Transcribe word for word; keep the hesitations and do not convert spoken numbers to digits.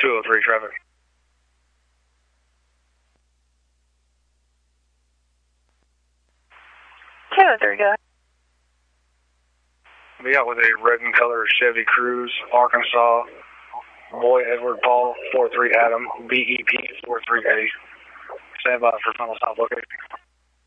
two oh three traffic. two oh three, go ahead. Be out with a red and color Chevy Cruze, Arkansas. Boy Edward Paul, four three Adam, B E P four three A. Stand by for final stop location.